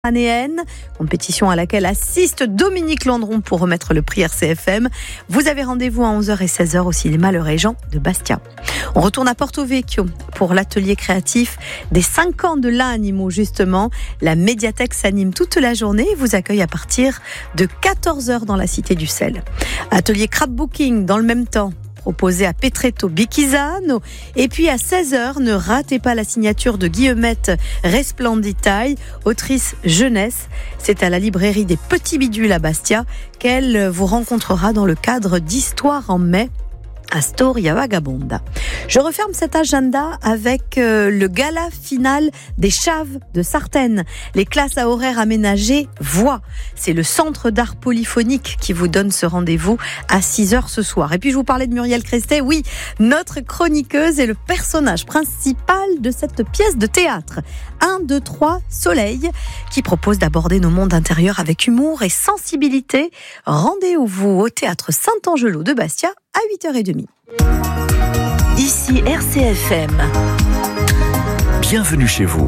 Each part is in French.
Méditerranéenne, compétition à laquelle assiste Dominique Landron pour remettre le prix RCFM. Vous avez rendez-vous à 11h et 16h au cinéma Le Régent de Bastia. On retourne à Porto Vecchio pour l'atelier créatif des 5 ans de l'animo justement. La médiathèque s'anime toute la journée et vous accueille à partir de 14h dans la Cité du Sel. Atelier scrapbooking dans le même temps, proposé à Petretto Bichisano. Et puis à 16h, ne ratez pas la signature de Guillemette Resplenditaille, autrice jeunesse. C'est à la librairie des Petits Bidules à Bastia qu'elle vous rencontrera dans le cadre d'Histoire en mai à Storia Vagabonda. Je referme cet agenda avec le gala final des Chaves de Sartène. Les classes à horaires aménagés voix. C'est le centre d'art polyphonique qui vous donne ce rendez-vous à 6h ce soir. Et puis je vous parlais de Muriel Crestet. Oui, notre chroniqueuse est le personnage principal de cette pièce de théâtre. 1, 2, 3, Soleil, qui propose d'aborder nos mondes intérieurs avec humour et sensibilité. Rendez-vous au théâtre Saint-Angelo de Bastia à 8h30. Ici RCFM. Bienvenue chez vous.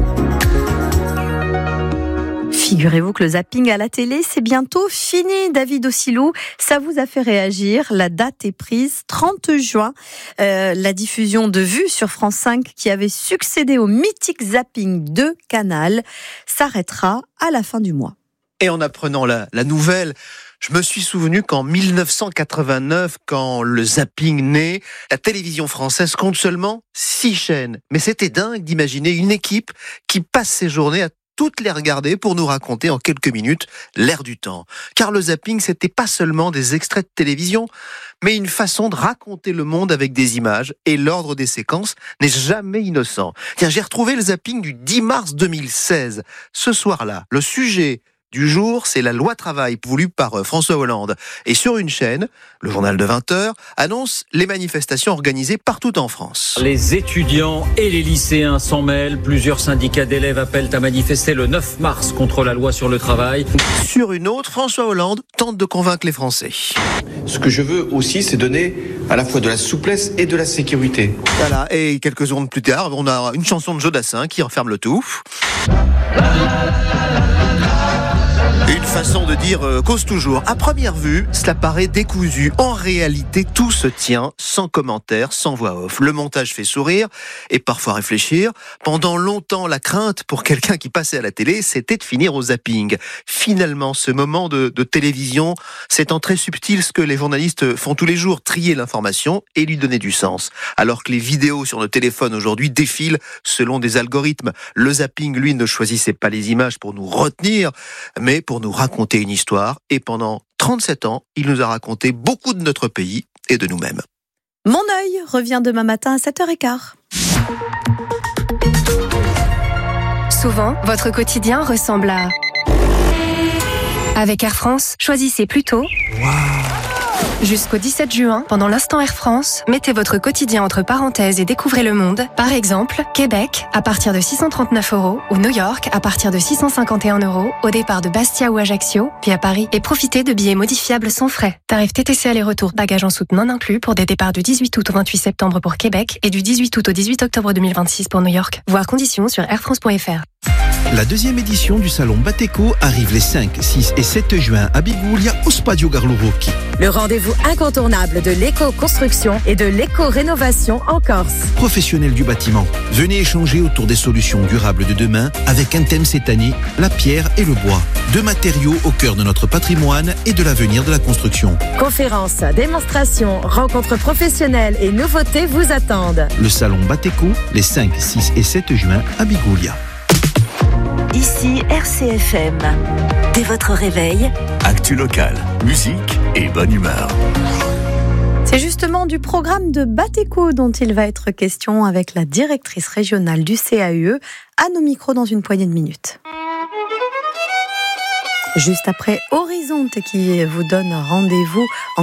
Figurez-vous que le zapping à la télé, c'est bientôt fini, David Ossilou. Ça vous a fait réagir. La date est prise, 30 juin. La diffusion de Vue sur France 5, qui avait succédé au mythique zapping de Canal, s'arrêtera à la fin du mois. Et en apprenant la nouvelle, je me suis souvenu qu'en 1989, quand le zapping naît, la télévision française compte seulement 6 chaînes. Mais c'était dingue d'imaginer une équipe qui passe ses journées à toutes les regarder pour nous raconter en quelques minutes l'air du temps. Car le zapping, c'était pas seulement des extraits de télévision, mais une façon de raconter le monde avec des images, et l'ordre des séquences n'est jamais innocent. Tiens, j'ai retrouvé le zapping du 10 mars 2016. Ce soir-là, le sujet du jour, c'est la loi travail voulue par François Hollande. Et sur une chaîne, le journal de 20h annonce les manifestations organisées partout en France. Les étudiants et les lycéens s'en mêlent. Plusieurs syndicats d'élèves appellent à manifester le 9 mars contre la loi sur le travail. Sur une autre, François Hollande tente de convaincre les Français. Ce que je veux aussi, c'est donner à la fois de la souplesse et de la sécurité. Voilà, et quelques secondes plus tard, on a une chanson de Jodassin qui referme le tout. Une façon de dire cause toujours. À première vue, cela paraît décousu. En réalité, tout se tient sans commentaire, sans voix off. Le montage fait sourire et parfois réfléchir. Pendant longtemps, la crainte pour quelqu'un qui passait à la télé, c'était de finir au zapping. Finalement, ce moment de télévision, c'est en très subtil ce que les journalistes font tous les jours, trier l'information et lui donner du sens. Alors que les vidéos sur nos téléphones aujourd'hui défilent selon des algorithmes. Le zapping, lui, ne choisissait pas les images pour nous retenir, mais pour nous raconter une histoire. Et pendant 37 ans, il nous a raconté beaucoup de notre pays et de nous-mêmes. Mon œil revient demain matin à 7h15. Souvent, votre quotidien ressemble à... Avec Air France, choisissez plutôt... Jusqu'au 17 juin, pendant l'instant Air France, mettez votre quotidien entre parenthèses et découvrez le monde. Par exemple, Québec, à partir de 639 €, ou New York, à partir de 651 €, au départ de Bastia ou Ajaccio, puis à Paris. Et profitez de billets modifiables sans frais. Tarif TTC aller-retour, bagages en soute non inclus pour des départs du 18 août au 28 septembre pour Québec et du 18 août au 18 octobre 2026 pour New York. Voir conditions sur airfrance.fr. La deuxième édition du salon Bateco arrive les 5, 6 et 7 juin à Biguglia au Stadio Carlo Rocchi. Le rendez-vous incontournable de l'éco-construction et de l'éco-rénovation en Corse. Professionnels du bâtiment, venez échanger autour des solutions durables de demain avec un thème cette année, la pierre et le bois. 2 matériaux au cœur de notre patrimoine et de l'avenir de la construction. Conférences, démonstrations, rencontres professionnelles et nouveautés vous attendent. Le salon Bateco, les 5, 6 et 7 juin à Biguglia. Ici RCFM. Dès votre réveil, Actu local, musique et bonne humeur. C'est justement du programme de Bateco dont il va être question avec la directrice régionale du CAUE à nos micros dans une poignée de minutes. Juste après Horizonte qui vous donne rendez-vous en